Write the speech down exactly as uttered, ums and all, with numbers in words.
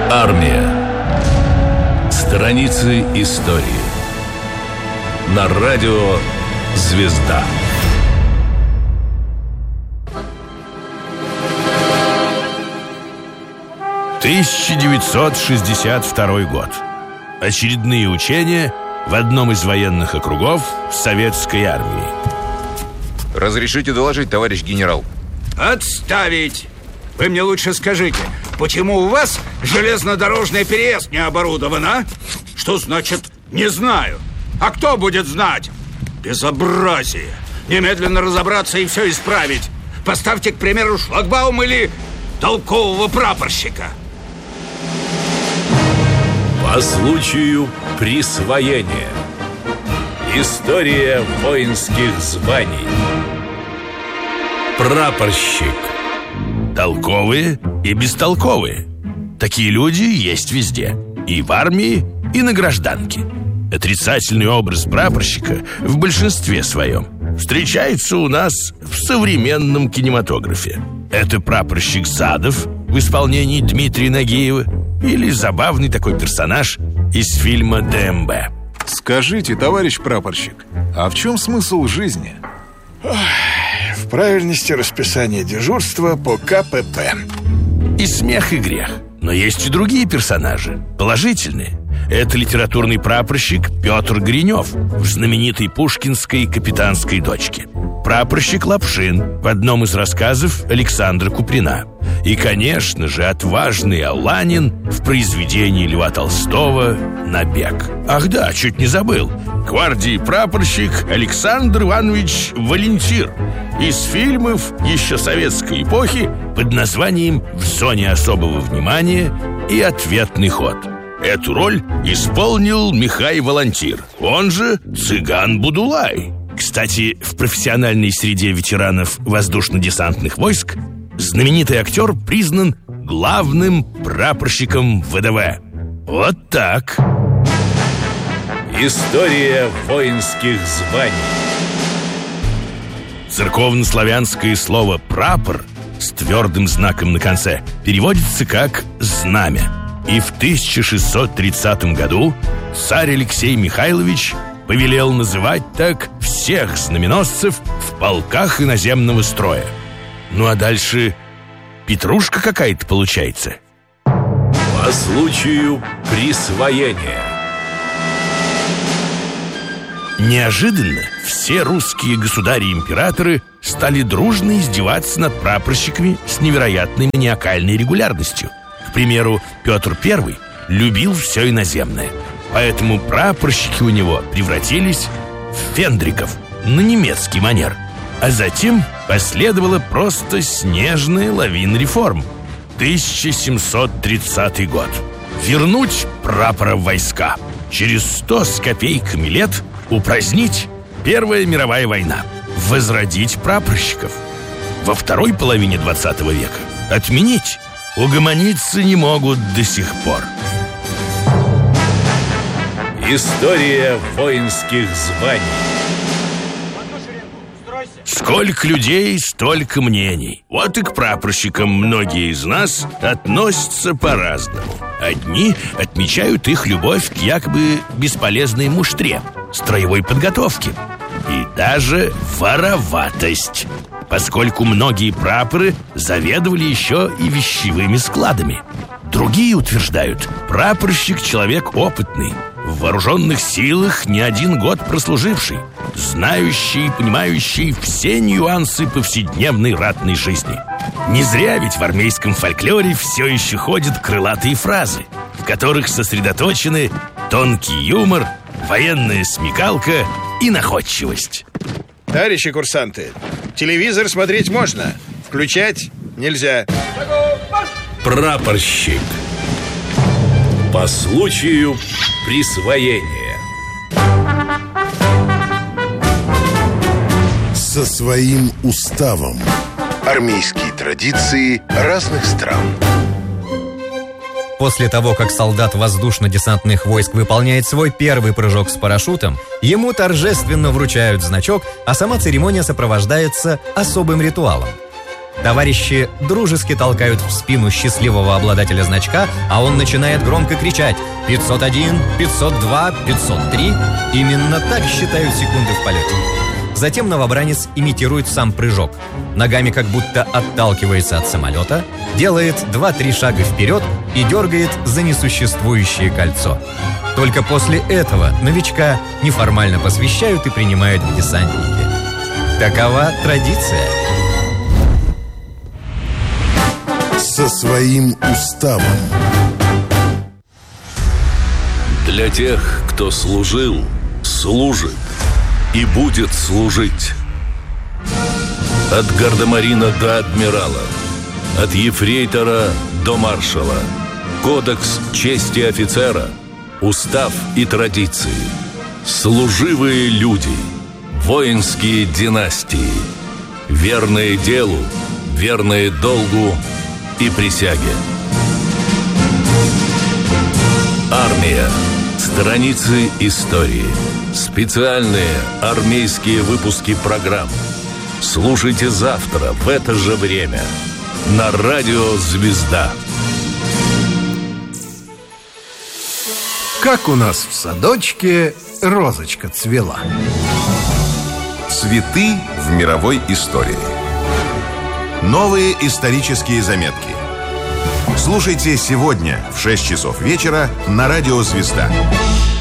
Армия. Страницы истории. На радио «Звезда». тысяча девятьсот шестьдесят второй год. Очередные учения в одном из военных округов советской армии. Разрешите доложить, товарищ генерал? Отставить! Вы мне лучше скажите, почему у вас железнодорожный переезд не оборудован, а? Что значит «не знаю»? А кто будет знать? Безобразие! Немедленно разобраться и все исправить. Поставьте, к примеру, шлагбаум или толкового прапорщика. По случаю присвоения. История воинских званий. Прапорщик. Толковые и бестолковые. Такие люди есть везде. И в армии, и на гражданке. Отрицательный образ прапорщика в большинстве своем встречается у нас в современном кинематографе. Это прапорщик Задов в исполнении Дмитрия Нагиева или забавный такой персонаж из фильма ДМБ. Скажите, товарищ прапорщик, а в чем смысл жизни? Ох, в правильности расписания дежурства по ка пэ пэ. И смех, и грех. Но есть и другие персонажи, положительные. Это литературный прапорщик Петр Гринев в знаменитой пушкинской «Капитанской дочке». Прапорщик Лапшин в одном из рассказов Александра Куприна. И, конечно же, отважный Аланин в произведении Льва Толстого «Набег». Ах да, чуть не забыл. Гвардии прапорщик Александр Иванович Валентир из фильмов еще советской эпохи под названием «В зоне особого внимания» и «Ответный ход». Эту роль исполнил Михай Волонтир, он же Цыган Будулай. Кстати, в профессиональной среде ветеранов воздушно-десантных войск знаменитый актер признан главным прапорщиком вэ дэ вэ. Вот так. История воинских званий. Церковнославянское слово «прапор» с твердым знаком на конце переводится как «знамя». И в тысяча шестьсот тридцатом году царь Алексей Михайлович повелел называть так всех знаменосцев в полках иноземного строя. Ну а дальше петрушка какая-то получается. По случаю присвоения. Неожиданно все русские государи-императоры стали дружно издеваться над прапорщиками с невероятной маниакальной регулярностью. К примеру, Петр Первый любил все иноземное, поэтому прапорщики у него превратились в фендриков на немецкий манер. А затем последовала просто снежная лавина реформ. тысяча семьсот тридцатый год. Вернуть прапора в войска. Через сто с копейками лет упразднить Первая мировая война. Возродить прапорщиков. Во второй половине двадцатого века отменить. Угомониться не могут до сих пор. История воинских званий. Сколько людей, столько мнений. Вот и к прапорщикам многие из нас относятся по-разному. Одни отмечают их любовь к якобы бесполезной муштре, строевой подготовке и даже вороватость, поскольку многие прапоры заведовали еще и вещевыми складами. Другие утверждают, прапорщик — человек опытный, в вооруженных силах не один год прослуживший, знающий и понимающий все нюансы повседневной ратной жизни. Не зря ведь в армейском фольклоре все еще ходят крылатые фразы, в которых сосредоточены тонкий юмор, военная смекалка и находчивость. Товарищи курсанты, телевизор смотреть можно, включать нельзя. Прапорщик. По случаю присвоения. Со своим уставом. Армейские традиции разных стран. После того, как солдат воздушно-десантных войск выполняет свой первый прыжок с парашютом, ему торжественно вручают значок, а сама церемония сопровождается особым ритуалом. Товарищи дружески толкают в спину счастливого обладателя значка, а он начинает громко кричать: пятьсот один, пятьсот два, пятьсот три. Именно так считают секунды в полете. Затем новобранец имитирует сам прыжок. Ногами как будто отталкивается от самолета, делает два-три шага вперед и дергает за несуществующее кольцо. Только после этого новичка неформально посвящают и принимают в десантники. Такова традиция. Со своим уставом. Для тех, кто служил, служит и будет служить. От гардемарина до адмирала, от ефрейтора до маршала. Кодекс чести офицера, устав и традиции. Служивые люди, воинские династии, верные делу, верные долгу и присяге. Армия. Страницы истории. Специальные армейские выпуски программ. Слушайте завтра в это же время на радио «Звезда». Как у нас в садочке розочка цвела. Цветы в мировой истории. Новые исторические заметки. Слушайте сегодня в шесть часов вечера на радио «Звезда».